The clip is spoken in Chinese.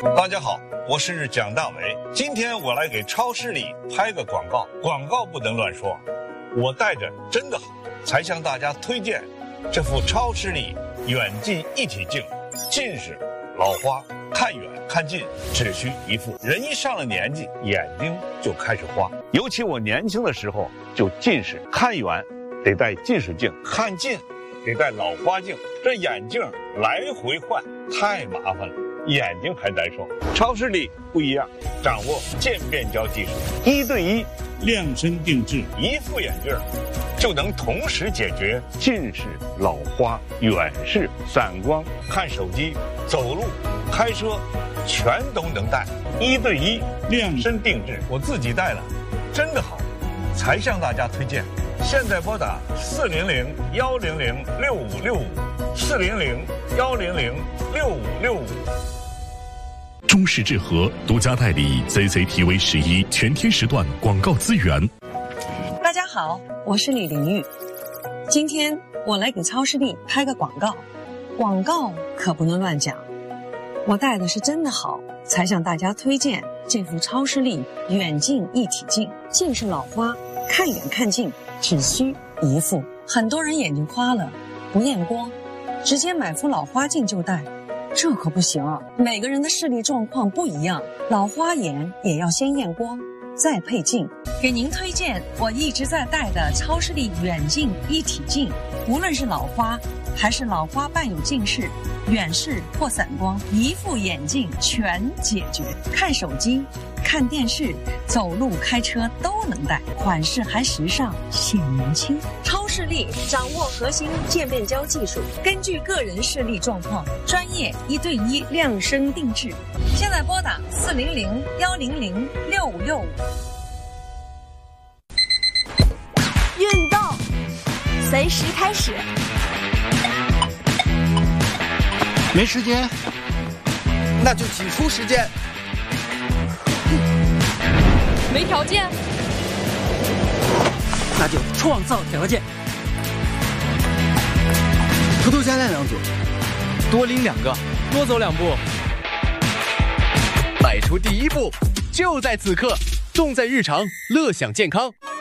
大家好，我是蒋大为。今天我来给超市里拍个广告，广告不能乱说。我戴着真的好，才向大家推荐这副超视力远近一体镜。近视、老花，看远看近只需一副。人一上了年纪，眼睛就开始花。尤其我年轻的时候就近视，看远得戴近视镜，看近得戴老花镜，这眼镜来回换太麻烦了，眼睛还难受。超视力不一样，掌握渐变焦技术，1对1 量身定制， 一副眼镜就能同时解决近视、老花、远视、散光、看手机、走路、开车，全都能戴。1对1量身定制，我自己戴了，真的好，才向大家推荐。现在拨打400-100-6565，400-100-6565。 中视智和独家代理 CCTV11全天时段广告资源。 大家好，我是李玲玉。今天我来给超视力拍个广告，广告可不能乱讲。我戴的是真的好，才向大家推荐这副超视力远近一体镜。近视老花，看远看近只需一副。很多人眼睛花了不验光，直接买副老花镜就戴，这可不行啊！每个人的视力状况不一样，老花眼也要先验光，再配镜。给您推荐我一直在戴的超视力远近一体镜，无论是老花还是老花伴有近视、远视或散光，一副眼镜全解决。看手机、看电视、走路、开车都能戴，款式还时尚显年轻。超视力掌握核心渐变焦技术，根据个人视力状况，专业1对1量身定制。现在拨打400-100-6565。 运动随时开始。 没时间， 那就挤出时间。 没条件， 那就创造条件。偷偷加练2组， 多拎2个，多走2步。迈出第一步，就在此刻，重在日常，乐享健康。